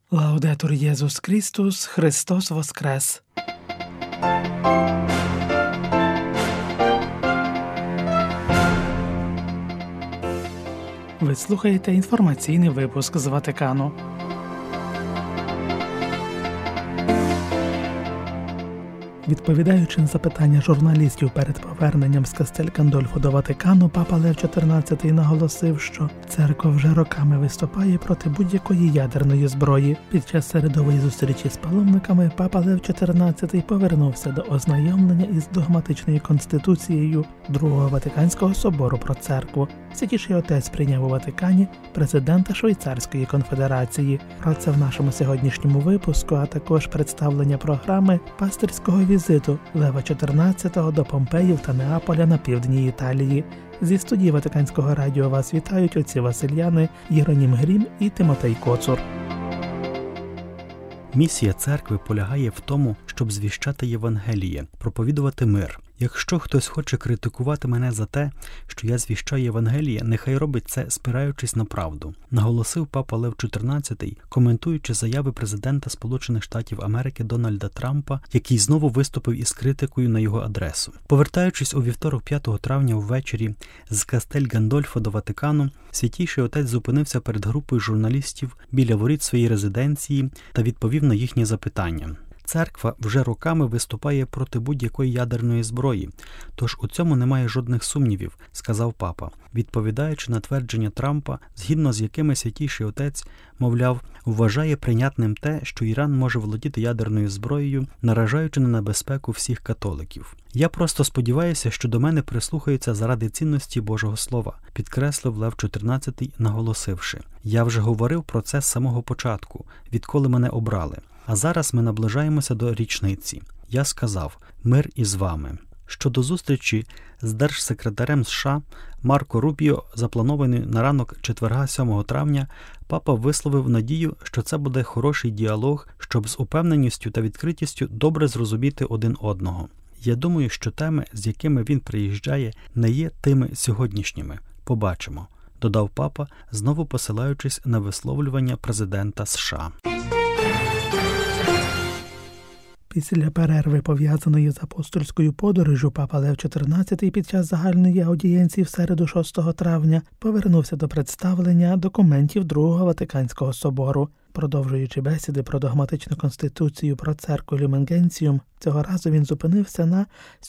Лаудетур Єсус Христос, Христос воскрес! Ви слухаєте інформаційний випуск з Ватикану. Відповідаючи на запитання журналістів перед поверненням з Кастель Гандольфо до Ватикану, папа Лев XIV наголосив, що церква вже роками виступає проти будь-якої ядерної зброї. Під час середової зустрічі з паломниками папа Лев XIV повернувся до ознайомлення із догматичною конституцією Другого Ватиканського собору про церкву. Святіший Отець прийняв у Ватикані президента Швейцарської конфедерації. Про це в нашому сьогоднішньому випуску, а також представлення програми пастирського візиту Лева XIV до Помпеїв та Неаполя на півдні Італії. Зі студії Ватиканського радіо вас вітають отці Васильяни, Єронім Грім і Тимотей Коцур. Місія церкви полягає в тому, щоб звіщати Євангеліє, проповідувати мир. Якщо хтось хоче критикувати мене за те, що я звіщаю Євангеліє, нехай робить це, спираючись на правду, наголосив папа Лев XIV, коментуючи заяви президента Сполучених Штатів Америки Дональда Трампа, який знову виступив із критикою на його адресу. Повертаючись у вівторок 5 травня ввечері з Кастель Гандольфо до Ватикану, Святійший Отець зупинився перед групою журналістів біля воріт своєї резиденції та відповів на їхні запитання. Церква вже роками виступає проти будь-якої ядерної зброї, тож у цьому немає жодних сумнівів, сказав папа, відповідаючи на твердження Трампа, згідно з якими Святійший Отець, мовляв, вважає прийнятним те, що Іран може володіти ядерною зброєю, наражаючи на небезпеку всіх католиків. «Я просто сподіваюся, що до мене прислухаються заради цінності Божого Слова», підкреслив Лев XIV, наголосивши. «Я вже говорив про це з самого початку, відколи мене обрали. А зараз ми наближаємося до річниці. Я сказав, мир із вами». Щодо зустрічі з держсекретарем США Марко Рубіо, запланованої на ранок четверга 7 травня, папа висловив надію, що це буде хороший діалог, щоб з упевненістю та відкритістю добре зрозуміти один одного. «Я думаю, що теми, з якими він приїжджає, не є тими сьогоднішніми. Побачимо», додав папа, знову посилаючись на висловлювання президента США. Після перерви, пов'язаної з апостольською подорожжю, папа Лев XIV під час загальної аудієнції в середу 6 травня повернувся до представлення документів Другого Ватиканського собору. Продовжуючи бесіди про догматичну конституцію про церкву Люмен Генціум, цього разу він зупинився на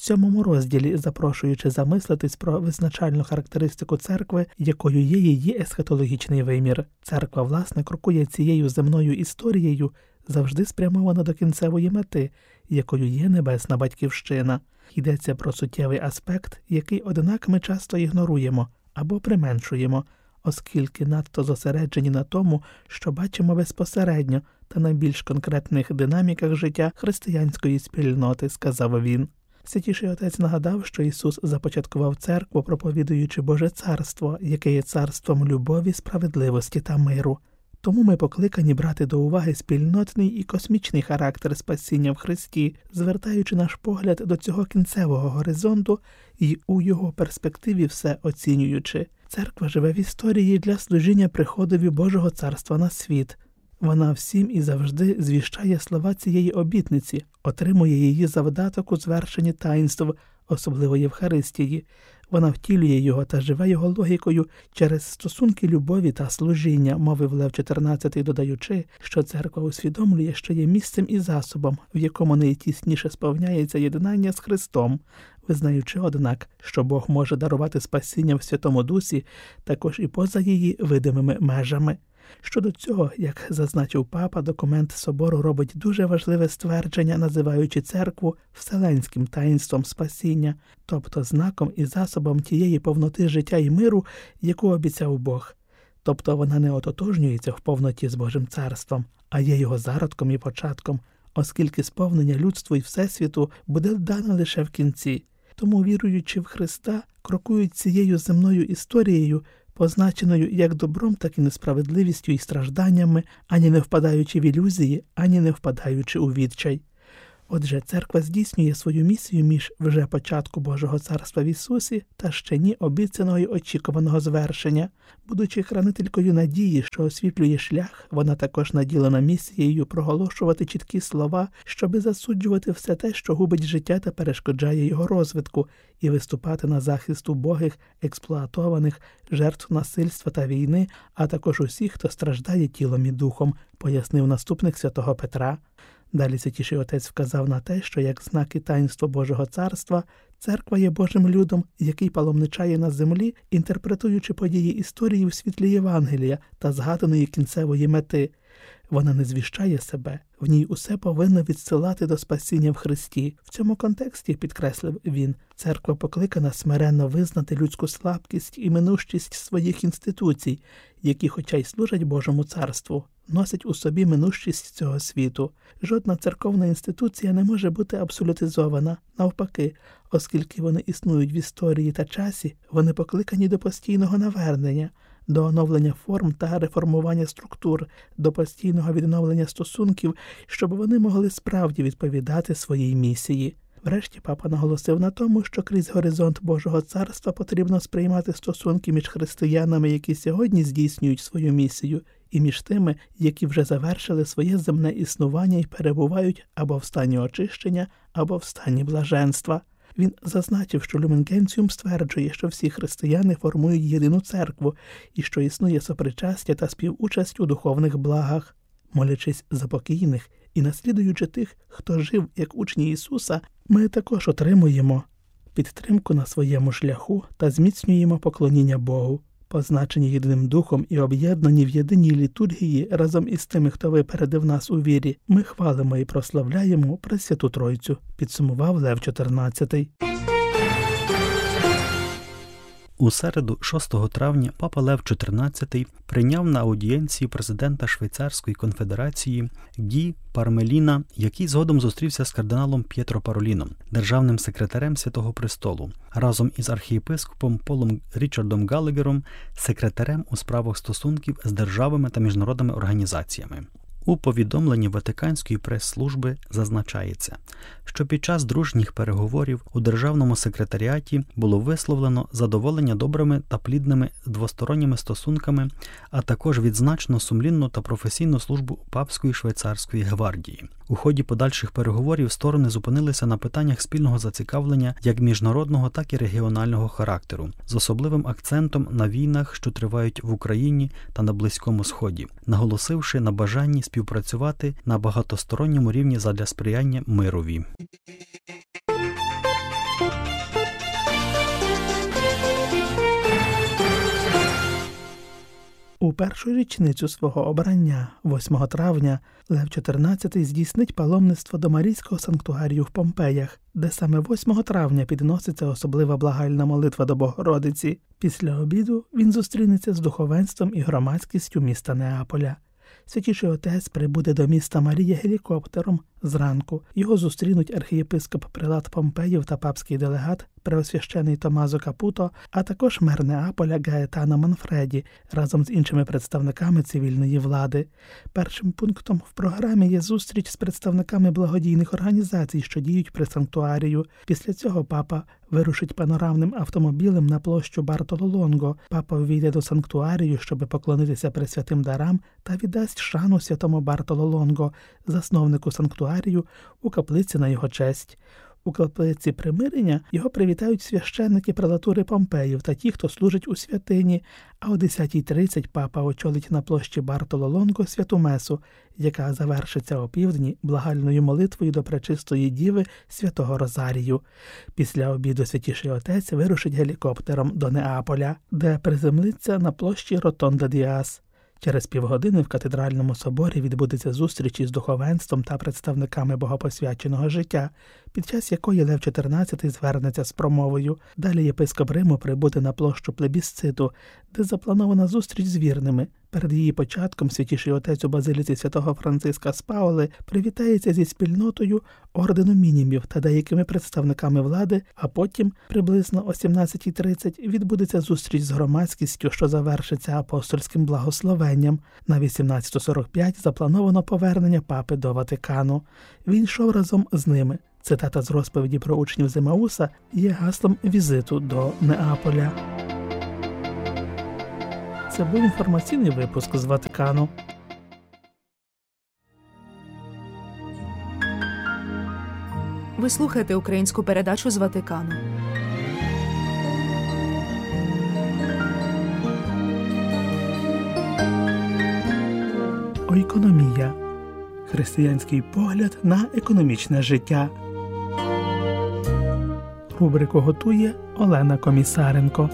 7 розділі, запрошуючи замислитись про визначальну характеристику церкви, якою є її есхатологічний вимір. Церква, власне, крокує цією земною історією, завжди спрямована до кінцевої мети, якою є небесна батьківщина. Йдеться про суттєвий аспект, який, однак, ми часто ігноруємо або применшуємо, оскільки надто зосереджені на тому, що бачимо безпосередньо та на більш конкретних динаміках життя християнської спільноти, сказав він. Святіший Отець нагадав, що Ісус започаткував церкву, проповідуючи Боже царство, яке є царством любові, справедливості та миру. Тому ми покликані брати до уваги спільнотний і космічний характер спасіння в Христі, звертаючи наш погляд до цього кінцевого горизонту і у його перспективі все оцінюючи. Церква живе в історії для служіння приходові Божого царства на світ. Вона всім і завжди звіщає слова цієї обітниці, отримує її завдаток у звершенні таїнств, особливо Євхаристії. Вона втілює його та живе його логікою через стосунки любові та служіння, мовив Лев XIV, додаючи, що церква усвідомлює, що є місцем і засобом, в якому найтісніше сповняється єднання з Христом, визнаючи, однак, що Бог може дарувати спасіння в Святому Дусі також і поза її видимими межами. Щодо цього, як зазначив папа, документ собору робить дуже важливе ствердження, називаючи церкву вселенським таїнством спасіння, тобто знаком і засобом тієї повноти життя і миру, яку обіцяв Бог. Тобто вона не ототожнюється в повноті з Божим царством, а є його зародком і початком, оскільки сповнення людству і Всесвіту буде дано лише в кінці. Тому, віруючи в Христа, крокують цією земною історією, позначеною як добром, так і несправедливістю і стражданнями, ані не впадаючи в ілюзії, ані не впадаючи у відчай. Отже, церква здійснює свою місію між вже початку Божого царства в Ісусі та ще ні обіцяного й очікуваного звершення. Будучи хранителькою надії, що освітлює шлях, вона також наділена місією проголошувати чіткі слова, щоби засуджувати все те, що губить життя та перешкоджає його розвитку, і виступати на захист убогих, експлуатованих, жертв насильства та війни, а також усіх, хто страждає тілом і духом, пояснив наступник святого Петра. Далі Святіший Отець вказав на те, що як знак і таїнство Божого царства, церква є Божим людом, який паломничає на землі, інтерпретуючи події історії в світлі Євангелія та згаданої кінцевої мети. Вона не звіщає себе, в ній усе повинно відсилати до спасіння в Христі. В цьому контексті, підкреслив він, церква покликана смиренно визнати людську слабкість і минущість своїх інституцій, які, хоча й служать Божому царству, носять у собі минущість цього світу. Жодна церковна інституція не може бути абсолютизована. Навпаки, оскільки вони існують в історії та часі, вони покликані до постійного навернення, до оновлення форм та реформування структур, до постійного відновлення стосунків, щоб вони могли справді відповідати своїй місії. Врешті папа наголосив на тому, що крізь горизонт Божого царства потрібно сприймати стосунки між християнами, які сьогодні здійснюють свою місію, і між тими, які вже завершили своє земне існування і перебувають або в стані очищення, або в стані блаженства. Він зазначив, що Люмен Генціум стверджує, що всі християни формують єдину церкву і що існує сопричастя та співучасть у духовних благах. Молячись за покійних і наслідуючи тих, хто жив як учні Ісуса, ми також отримуємо підтримку на своєму шляху та зміцнюємо поклоніння Богу. Позначені єдиним духом і об'єднані в єдиній літургії разом із тими, хто випередив нас у вірі, ми хвалимо і прославляємо Пресвяту Тройцю, підсумував Лев XIV. У середу, 6 травня, папа Лев XIV прийняв на аудієнції президента Швейцарської конфедерації Гі Пармеліна, який згодом зустрівся з кардиналом П'єтро Пароліном, державним секретарем Святого Престолу, разом із архієпископом Полом Річардом Галлегером, секретарем у справах стосунків з державами та міжнародними організаціями. У повідомленні Ватиканської прес-служби зазначається, що під час дружніх переговорів у Державному секретаріаті було висловлено задоволення добрими та плідними двосторонніми стосунками, а також відзначено сумлінну та професійну службу Папської швейцарської гвардії. У ході подальших переговорів сторони зупинилися на питаннях спільного зацікавлення як міжнародного, так і регіонального характеру, з особливим акцентом на війнах, що тривають в Україні та на Близькому Сході, наголосивши на бажанні співпрацювати на багатосторонньому рівні задля сприяння мирові. У першу річницю свого обрання, 8 травня, Лев XIV здійснить паломництво до Марійського санктуарію в Помпеях, де саме 8 травня підноситься особлива благальна молитва до Богородиці. Після обіду він зустрінеться з духовенством і громадськістю міста Неаполя. Святіший Отець прибуде до міста Марія гелікоптером зранку. Його зустрінуть архієпископ-прилат Помпеїв та папський делегат преосвящений Томазо Капуто, а також мер Неаполя Гаетано Манфреді разом з іншими представниками цивільної влади. Першим пунктом в програмі є зустріч з представниками благодійних організацій, що діють при санктуарію. Після цього папа вирушить панорамним автомобілем на площу Бартоло-Лонго. Папа ввійде до санктуарію, щоб поклонитися пресвятим дарам та віддасть шану святому Бартоло-Лонго, засновнику санктуарію, у каплиці на його честь. У каплиці примирення його привітають священники прелатури Помпеїв та ті, хто служить у святині, а о 10:30 папа очолить на площі Бартоло-Лонго святу месу, яка завершиться опівдні благальною молитвою до Пречистої Діви Святого Розарію. Після обіду Святіший Отець вирушить гелікоптером до Неаполя, де приземлиться на площі Ротонда Діас. Через півгодини в катедральному соборі відбудеться зустріч із духовенством та представниками богопосвяченого життя, під час якої Лев XIV звернеться з промовою. Далі єпископ Риму прибуде на площу Плебісциту, де запланована зустріч з вірними, Перед її початком святіший отець у базиліці святого Франциска з Паули привітається зі спільнотою ордену мінімів та деякими представниками влади, а потім, приблизно о 17:30, відбудеться зустріч з громадськістю, що завершиться апостольським благословенням. На 18:45 заплановано повернення папи до Ватикану. Він йшов разом з ними. Цитата з розповіді про учнів з Емауса є гаслом візиту до Неаполя. Це був інформаційний випуск з Ватикану. Ви слухаєте українську передачу з Ватикану. Ойкономія. Християнський погляд на економічне життя. Рубрику готує Олена Комісаренко.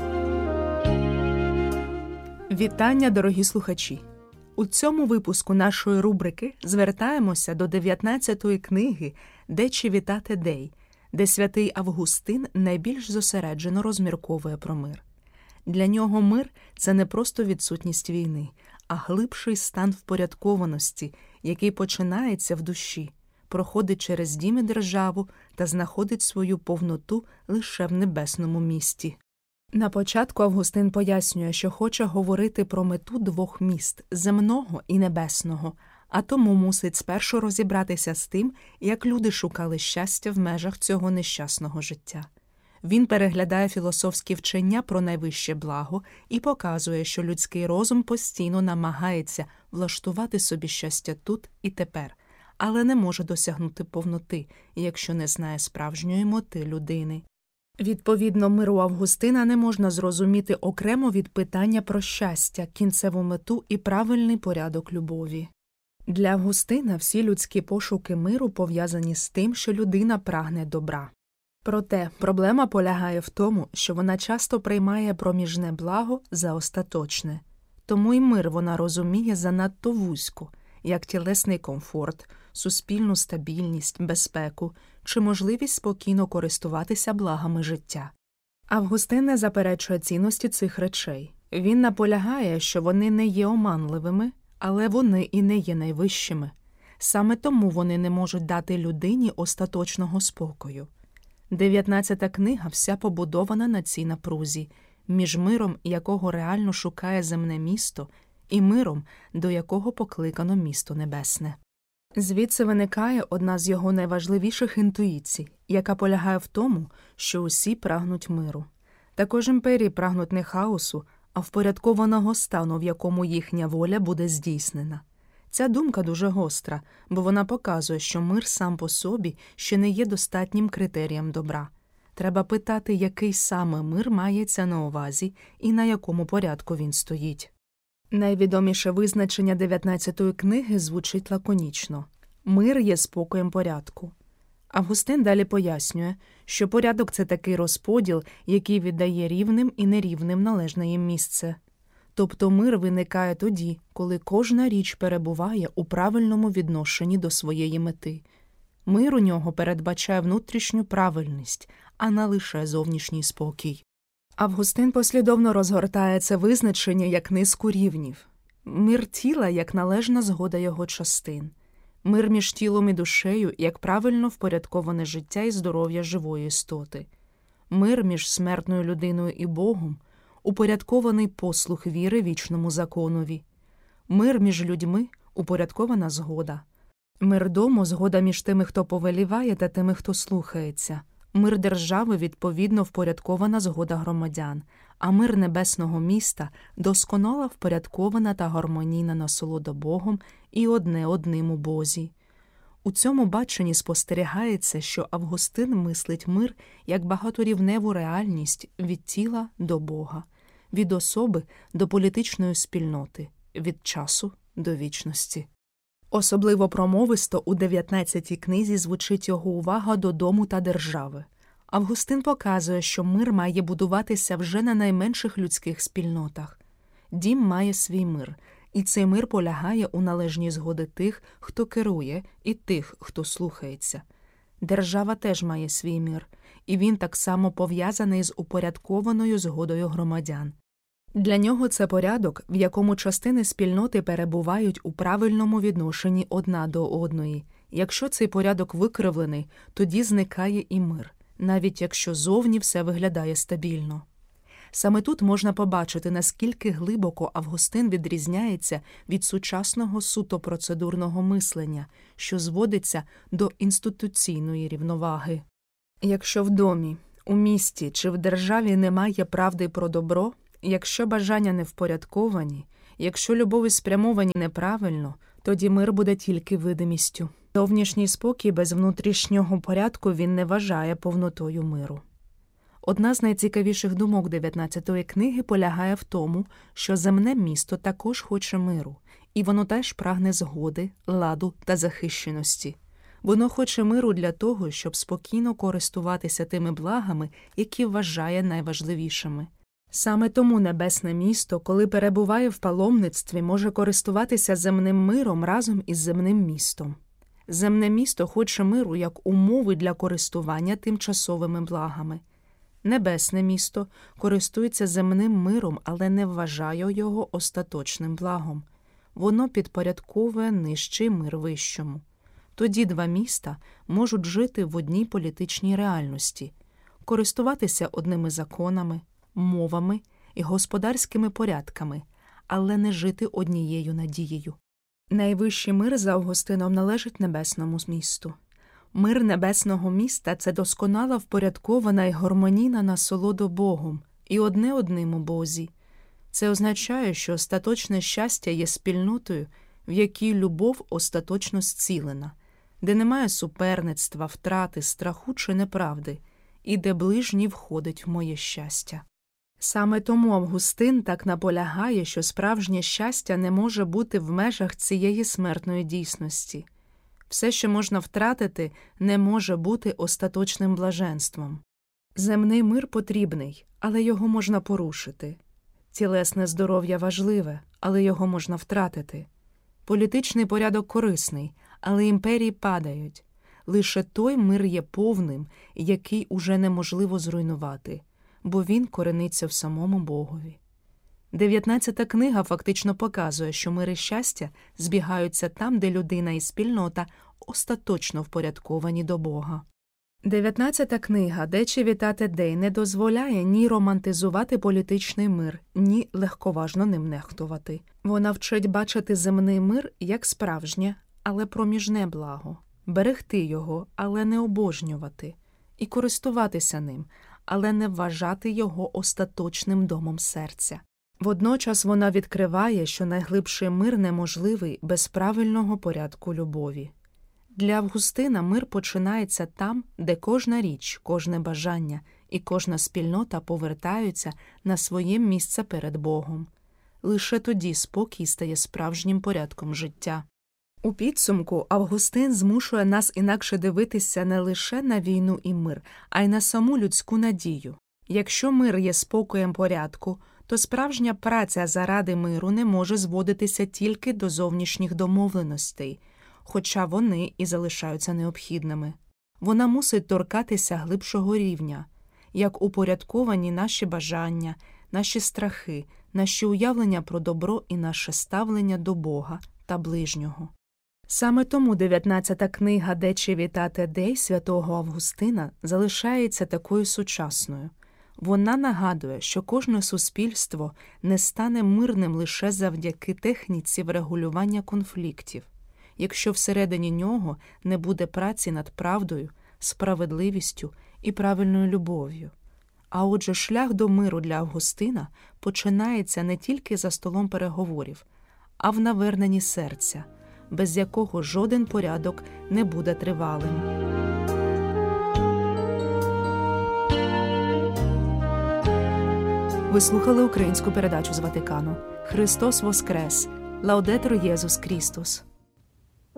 Вітання, дорогі слухачі! У цьому випуску нашої рубрики звертаємося до 19-ї книги «Де чивітате Дей», де святий Августин найбільш зосереджено розмірковує про мир. Для нього мир – це не просто відсутність війни, а глибший стан впорядкованості, який починається в душі, проходить через дім і державу та знаходить свою повноту лише в небесному місті. На початку Августин пояснює, що хоче говорити про мету двох міст – земного і небесного, а тому мусить спершу розібратися з тим, як люди шукали щастя в межах цього нещасного життя. Він переглядає філософські вчення про найвище благо і показує, що людський розум постійно намагається влаштувати собі щастя тут і тепер, але не може досягнути повноти, якщо не знає справжньої мети людини. Відповідно, миру Августина не можна зрозуміти окремо від питання про щастя, кінцеву мету і правильний порядок любові. Для Августина всі людські пошуки миру пов'язані з тим, що людина прагне добра. Проте проблема полягає в тому, що вона часто приймає проміжне благо за остаточне. Тому й мир вона розуміє занадто вузько, як тілесний комфорт, суспільну стабільність, безпеку чи можливість спокійно користуватися благами життя. Августин не заперечує цінності цих речей. Він наполягає, що вони не є оманливими, але вони і не є найвищими. Саме тому вони не можуть дати людині остаточного спокою. 19-та книга вся побудована на цій напрузі, між миром, якого реально шукає земне місто, і миром, до якого покликано місто небесне. Звідси виникає одна з його найважливіших інтуїцій, яка полягає в тому, що усі прагнуть миру. Також імперії прагнуть не хаосу, а впорядкованого стану, в якому їхня воля буде здійснена. Ця думка дуже гостра, бо вона показує, що мир сам по собі ще не є достатнім критерієм добра. Треба питати, який саме мир мається на увазі і на якому порядку він стоїть. Найвідоміше визначення 19-ї книги звучить лаконічно. Мир є спокоєм порядку. Августин далі пояснює, що порядок – це такий розподіл, який віддає рівним і нерівним належне їм місце. Тобто мир виникає тоді, коли кожна річ перебуває у правильному відношенні до своєї мети. Мир у нього передбачає внутрішню правильність, а не лише зовнішній спокій. Августин послідовно розгортає це визначення як низку рівнів. Мир тіла як належна згода його частин. Мир між тілом і душею як правильно впорядковане життя і здоров'я живої істоти. Мир між смертною людиною і Богом – упорядкований послух віри вічному законові. Мир між людьми – упорядкована згода. Мир дому – згода між тими, хто повеліває, та тими, хто слухається. Мир держави – відповідно впорядкована згода громадян, а мир небесного міста – досконала впорядкована та гармонійна насолода Богом і одне одним у Бозі. У цьому баченні спостерігається, що Августин мислить мир як багаторівневу реальність від тіла до Бога, від особи до політичної спільноти, від часу до вічності. Особливо промовисто у 19-й книзі звучить його увага до дому та держави. Августин показує, що мир має будуватися вже на найменших людських спільнотах. Дім має свій мир, і цей мир полягає у належній згоди тих, хто керує, і тих, хто слухається. Держава теж має свій мир, і він так само пов'язаний з упорядкованою згодою громадян. Для нього це порядок, в якому частини спільноти перебувають у правильному відношенні одна до одної. Якщо цей порядок викривлений, тоді зникає і мир, навіть якщо зовні все виглядає стабільно. Саме тут можна побачити, наскільки глибоко Августин відрізняється від сучасного суто процедурного мислення, що зводиться до інституційної рівноваги. Якщо в домі, у місті чи в державі немає правди про добро, якщо бажання не впорядковані, якщо любові спрямовані неправильно, тоді мир буде тільки видимістю. Зовнішній спокій без внутрішнього порядку він не вважає повнотою миру. Одна з найцікавіших думок 19-ї книги полягає в тому, що земне місто також хоче миру, і воно теж прагне згоди, ладу та захищеності. Воно хоче миру для того, щоб спокійно користуватися тими благами, які вважає найважливішими. Саме тому небесне місто, коли перебуває в паломництві, може користуватися земним миром разом із земним містом. Земне місто хоче миру як умови для користування тимчасовими благами. Небесне місто користується земним миром, але не вважає його остаточним благом. Воно підпорядковує нижчий мир вищому. Тоді два міста можуть жити в одній політичній реальності, користуватися одними законами, мовами і господарськими порядками, але не жити однією надією. Найвищий мир за Августином належить небесному місту. Мир небесного міста – це досконала впорядкована і гармонійна насолода Богом і одне одним у Бозі. Це означає, що остаточне щастя є спільнотою, в якій любов остаточно зцілена, де немає суперництва, втрати, страху чи неправди, і де ближній входить в моє щастя. Саме тому Августин так наполягає, що справжнє щастя не може бути в межах цієї смертної дійсності. Все, що можна втратити, не може бути остаточним блаженством. Земний мир потрібний, але його можна порушити. Тілесне здоров'я важливе, але його можна втратити. Політичний порядок корисний, але імперії падають. Лише той мир є повним, який уже неможливо зруйнувати, бо він корениться в самому Богові. 19-та книга фактично показує, що мир і щастя збігаються там, де людина і спільнота остаточно впорядковані до Бога. 19-та книга «Де Чивітате Дей» не дозволяє ні романтизувати політичний мир, ні легковажно ним нехтувати. Вона вчить бачити земний мир як справжнє, але проміжне благо, берегти його, але не обожнювати, і користуватися ним, але не вважати його остаточним домом серця. Водночас вона відкриває, що найглибший мир неможливий без правильного порядку любові. Для Августина мир починається там, де кожна річ, кожне бажання і кожна спільнота повертаються на своє місце перед Богом. Лише тоді спокій стає справжнім порядком життя. У підсумку Августин змушує нас інакше дивитися не лише на війну і мир, а й на саму людську надію. Якщо мир є спокоєм порядку, то справжня праця заради миру не може зводитися тільки до зовнішніх домовленостей, хоча вони і залишаються необхідними. Вона мусить торкатися глибшого рівня, як упорядковані наші бажання, наші страхи, наші уявлення про добро і наше ставлення до Бога та ближнього. Саме тому 19-та книга «Де Чивітате Дей» святого Августина залишається такою сучасною. Вона нагадує, що кожне суспільство не стане мирним лише завдяки техніці врегулювання конфліктів, якщо всередині нього не буде праці над правдою, справедливістю і правильною любов'ю. А отже, шлях до миру для Августина починається не тільки за столом переговорів, а в наверненні серця, без якого жоден порядок не буде тривалим. Ви слухали українську передачу з Ватикану. Христос Воскрес! Лаудетур Єсус Христос!